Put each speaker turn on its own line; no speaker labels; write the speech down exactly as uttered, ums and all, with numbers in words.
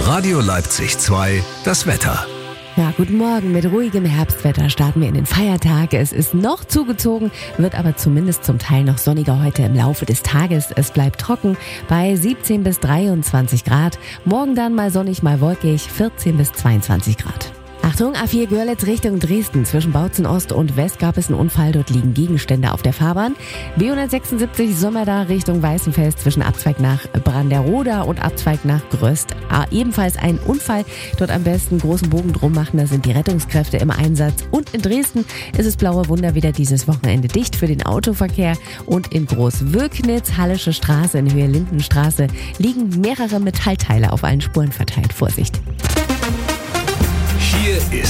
Radio Leipzig zwei, das Wetter.
Ja, guten Morgen. Mit ruhigem Herbstwetter starten wir in den Feiertag. Es ist noch zugezogen, wird aber zumindest zum Teil noch sonniger heute im Laufe des Tages. Es bleibt trocken bei siebzehn bis dreiundzwanzig Grad. Morgen dann mal sonnig, mal wolkig, vierzehn bis zweiundzwanzig Grad. Achtung, A vier Görlitz Richtung Dresden. Zwischen Bautzen Ost und West gab es einen Unfall. Dort liegen Gegenstände auf der Fahrbahn. B hundertsechsundsiebzig Sommerda Richtung Weißenfels zwischen Abzweig nach Branderoda und Abzweig nach Gröst. Ah, ebenfalls ein Unfall. Dort am besten großen Bogen drum machen. Da sind die Rettungskräfte im Einsatz. Und in Dresden ist es blaue Wunder wieder dieses Wochenende dicht für den Autoverkehr. Und in Großwögnitz, Hallische Straße in Höhe Lindenstraße, liegen mehrere Metallteile auf allen Spuren verteilt. Vorsicht!
Hier ist